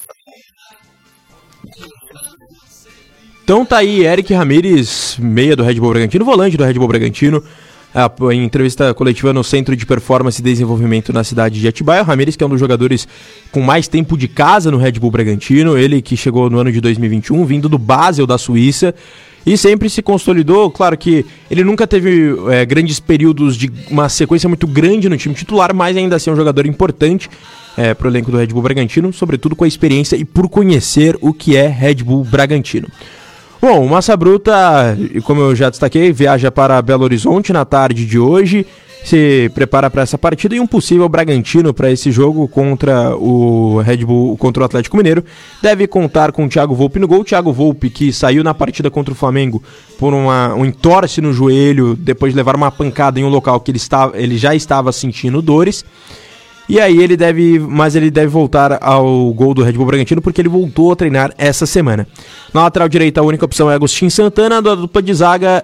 Então tá aí Eric Ramírez, meia do Red Bull Bragantino, volante do Red Bull Bragantino, em entrevista coletiva no Centro de Performance e Desenvolvimento na cidade de Atibaia. O Ramírez, que é um dos jogadores com mais tempo de casa no Red Bull Bragantino, ele que chegou no ano de 2021, vindo do Basel da Suíça, e sempre se consolidou. Claro que ele nunca teve grandes períodos de uma sequência muito grande no time titular, mas ainda assim é um jogador importante para o elenco do Red Bull Bragantino, sobretudo com a experiência e por conhecer o que é Red Bull Bragantino. Bom, o Massa Bruta, como eu já destaquei, viaja para Belo Horizonte na tarde de hoje, se prepara para essa partida e um possível Bragantino para esse jogo contra o Red Bull, contra o Atlético Mineiro. Deve contar com o Thiago Volpi no gol. Thiago Volpi, que saiu na partida contra o Flamengo por um entorse no joelho, depois de levar uma pancada em um local que ele já estava sentindo dores. E aí ele deve voltar ao gol do Red Bull Bragantino porque ele voltou a treinar essa semana. Na lateral direita a única opção é Agostinho Santana, da dupla de zaga,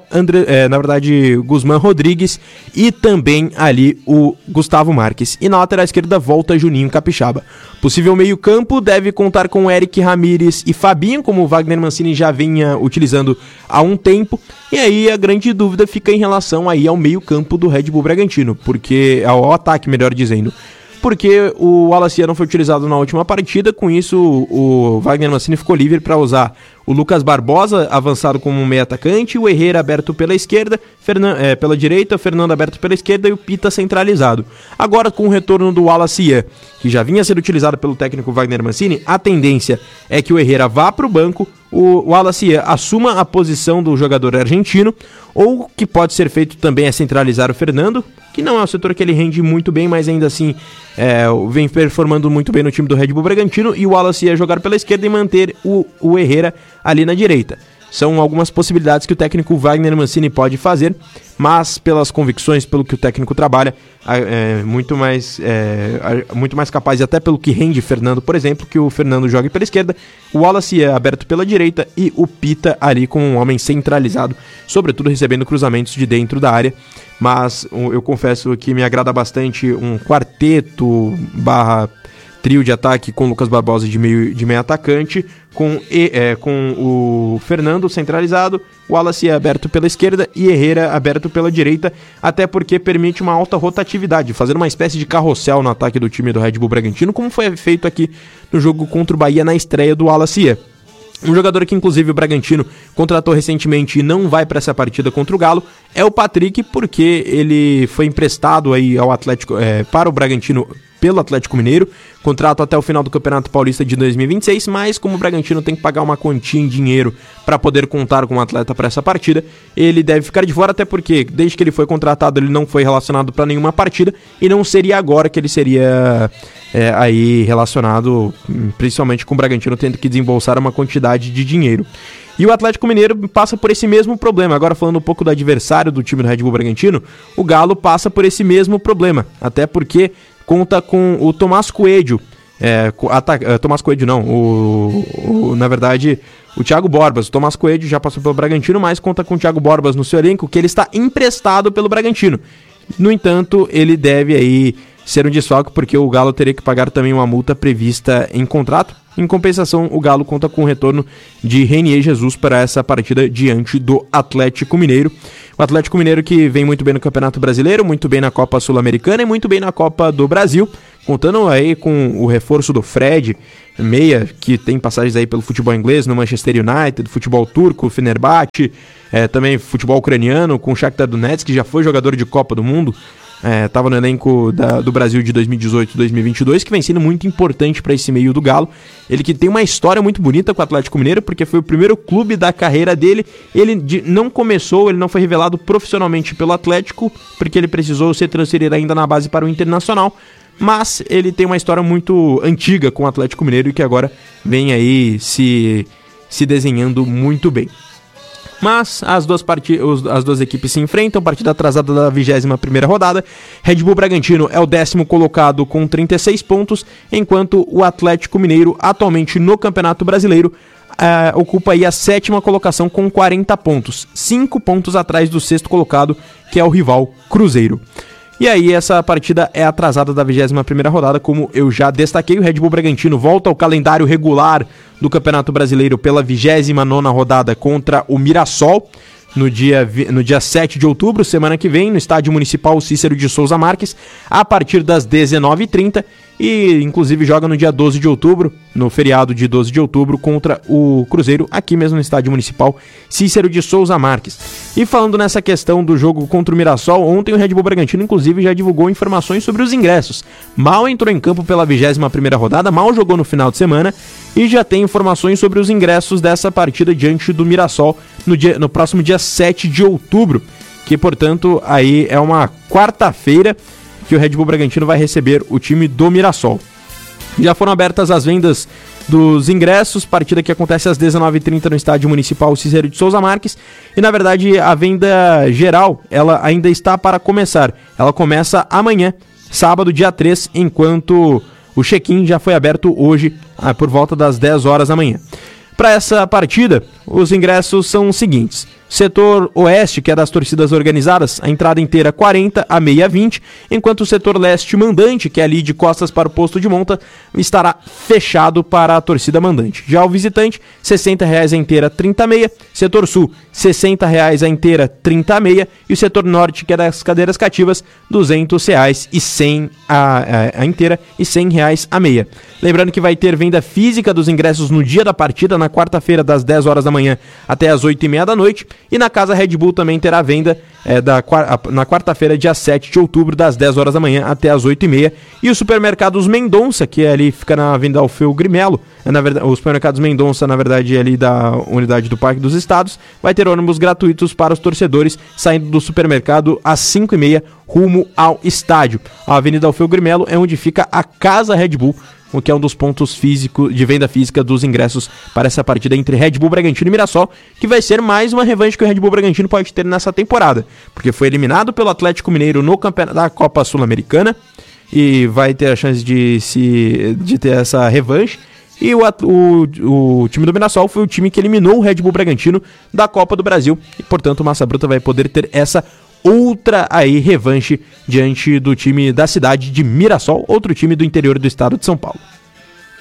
Guzmán Rodrigues e também ali o Gustavo Marques. E na lateral esquerda volta Juninho Capixaba. Possível meio-campo deve contar com Eric Ramírez e Fabinho, como o Wagner Mancini já vinha utilizando há um tempo. E aí a grande dúvida fica em relação aí ao meio-campo do Red Bull Bragantino, porque ao ataque, melhor dizendo. Porque o Wallace não foi utilizado na última partida, com isso o Wagner Mancini ficou livre para usar o Lucas Barbosa avançado como meio atacante, o Herrera aberto pela esquerda, pela direita, o Fernando aberto pela esquerda e o Pita centralizado. Agora com o retorno do Wallace, que já vinha sendo utilizado pelo técnico Wagner Mancini, a tendência é que o Herrera vá para o banco, o Wallace assuma a posição do jogador argentino, ou o que pode ser feito também é centralizar o Fernando, que não é um setor que ele rende muito bem, mas ainda assim vem performando muito bem no time do Red Bull Bragantino, e o Wallace ia jogar pela esquerda e manter o Herrera ali na direita. São algumas possibilidades que o técnico Wagner Mancini pode fazer, mas pelas convicções, pelo que o técnico trabalha, muito mais capaz, e até pelo que rende Fernando, por exemplo, que o Fernando jogue pela esquerda, o Wallace é aberto pela direita e o Pita ali como um homem centralizado, sobretudo recebendo cruzamentos de dentro da área. Mas eu confesso que me agrada bastante um quarteto trio de ataque com Lucas Barbosa de meio atacante, com o Fernando centralizado, o Wallace aberto pela esquerda e Herrera aberto pela direita, até porque permite uma alta rotatividade, fazer uma espécie de carrossel no ataque do time do Red Bull Bragantino, como foi feito aqui no jogo contra o Bahia na estreia do Wallace. Um jogador que inclusive o Bragantino contratou recentemente e não vai para essa partida contra o Galo é o Patrick, porque ele foi emprestado aí ao Atlético, para o Bragantino pelo Atlético Mineiro, contrato até o final do Campeonato Paulista de 2026, mas como o Bragantino tem que pagar uma quantia em dinheiro para poder contar com o atleta para essa partida, ele deve ficar de fora, até porque desde que ele foi contratado ele não foi relacionado para nenhuma partida, e não seria agora que ele seria aí relacionado, principalmente com o Bragantino tendo que desembolsar uma quantidade de dinheiro. E o Atlético Mineiro passa por esse mesmo problema. Agora falando um pouco do adversário do time do Red Bull Bragantino, o Galo passa por esse mesmo problema, até porque conta com o Tomás Coelho, Tomás Coelho não, na verdade o Thiago Borbas. O Tomás Coelho já passou pelo Bragantino, mas conta com o Thiago Borbas no seu elenco, que ele está emprestado pelo Bragantino. No entanto, ele deve aí ser um desfalque, porque o Galo teria que pagar também uma multa prevista em contrato. Em compensação, o Galo conta com o retorno de Renier Jesus para essa partida diante do Atlético Mineiro. O Atlético Mineiro que vem muito bem no Campeonato Brasileiro, muito bem na Copa Sul-Americana e muito bem na Copa do Brasil, contando aí com o reforço do Fred, meia, que tem passagens aí pelo futebol inglês, no Manchester United, futebol turco, Fenerbahçe, também futebol ucraniano, com o Shakhtar Donetsk, que já foi jogador de Copa do Mundo, estava no elenco do Brasil de 2018 e 2022, que vem sendo muito importante para esse meio do Galo. Ele que tem uma história muito bonita com o Atlético Mineiro, porque foi o primeiro clube da carreira dele. Ele não foi revelado profissionalmente pelo Atlético, porque ele precisou ser transferido ainda na base para o Internacional, mas ele tem uma história muito antiga com o Atlético Mineiro e que agora vem aí se desenhando muito bem. Mas as duas equipes se enfrentam, partida atrasada da 21ª rodada. Red Bull Bragantino é o 10º colocado com 36 pontos, enquanto o Atlético Mineiro, atualmente no Campeonato Brasileiro, ocupa aí a 7ª colocação com 40 pontos, 5 pontos atrás do 6º colocado, que é o rival Cruzeiro. E aí essa partida é atrasada da 21ª rodada, como eu já destaquei. O Red Bull Bragantino volta ao calendário regular do Campeonato Brasileiro pela 29ª rodada contra o Mirassol, no dia 7 de outubro, semana que vem, no Estádio Municipal Cícero de Souza Marques, a partir das 19h30, e inclusive joga no dia 12 de outubro, no feriado de 12 de outubro, contra o Cruzeiro, aqui mesmo no Estádio Municipal Cícero de Souza Marques. E falando nessa questão do jogo contra o Mirassol, ontem o Red Bull Bragantino inclusive já divulgou informações sobre os ingressos. Mal entrou em campo pela 21ª rodada, mal jogou no final de semana e já tem informações sobre os ingressos dessa partida diante do Mirassol no próximo dia 7 de outubro, que portanto aí é uma quarta-feira que o Red Bull Bragantino vai receber o time do Mirassol. Já foram abertas as vendas dos ingressos, partida que acontece às 19h30 no Estádio Municipal Cícero de Souza Marques, e na verdade a venda geral, ela ainda está para começar. Ela começa amanhã, sábado, dia 3, enquanto o check-in já foi aberto hoje, por volta das 10 horas da manhã. Para essa partida, os ingressos são os seguintes: setor oeste, que é das torcidas organizadas, a entrada inteira 40, a meia 20, enquanto o setor leste mandante, que é ali de costas para o posto de monta, estará fechado para a torcida mandante. Já o visitante, R$60 a inteira, 30 a meia, setor sul, R$60 a inteira, 30 a meia, e o setor norte, que é das cadeiras cativas, R$200 e 100 a inteira e R$100 a meia. Lembrando que vai ter venda física dos ingressos no dia da partida, na quarta-feira, das 10 horas da manhã até as 8h30 da noite, e na Casa Red Bull também terá venda na quarta-feira, dia 7 de outubro, das 10 horas da manhã até as 8h30. E o Supermercados Mendonça, que ali fica na Avenida Alfeu Grimelo, na verdade, o Supermercados Mendonça, na verdade, é ali da unidade do Parque dos Estados, vai ter ônibus gratuitos para os torcedores saindo do supermercado às 5h30 rumo ao estádio. A Avenida Alfeu Grimelo é onde fica a Casa Red Bull, o que é um dos pontos físicos de venda física dos ingressos para essa partida entre Red Bull Bragantino e Mirassol, que vai ser mais uma revanche que o Red Bull Bragantino pode ter nessa temporada, porque foi eliminado pelo Atlético Mineiro no campeonato da Copa Sul-Americana e vai ter a chance de ter essa revanche. E o time do Mirassol foi o time que eliminou o Red Bull Bragantino da Copa do Brasil, e portanto o Massa Bruta vai poder ter essa outra aí revanche diante do time da cidade de Mirassol, outro time do interior do estado de São Paulo.